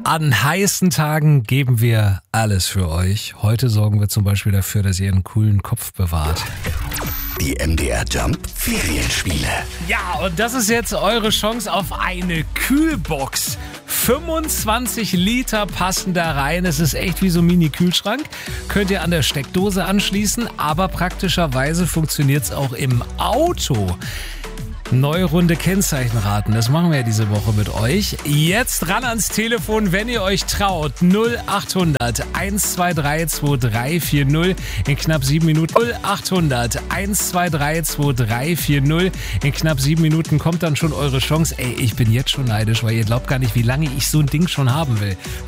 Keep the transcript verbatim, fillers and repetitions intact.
An heißen Tagen geben wir alles für euch. Heute sorgen wir zum Beispiel dafür, dass ihr einen coolen Kopf bewahrt. Die M D R Jump Ferienspiele. Ja, und das ist jetzt eure Chance auf eine Kühlbox. fünfundzwanzig Liter passen da rein. Es ist echt wie so ein Mini-Kühlschrank. Könnt ihr an der Steckdose anschließen, aber praktischerweise funktioniert es auch im Auto. Neue Runde Kennzeichenraten, das machen wir ja diese Woche mit euch. Jetzt ran ans Telefon, wenn ihr euch traut. null achthundert eins zwei drei zwei drei vier null in knapp sieben Minuten. null achthundert eins zwei drei zwei drei vier null in knapp sieben Minuten kommt dann schon eure Chance. Ey, ich bin jetzt schon neidisch, weil ihr glaubt gar nicht, wie lange ich so ein Ding schon haben will.